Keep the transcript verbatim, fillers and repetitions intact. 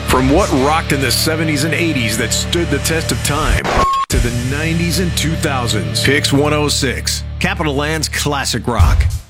From what rocked in the seventies and eighties that stood the test of time to the nineties and two thousands. Picks one oh six, Capital Land's classic rock.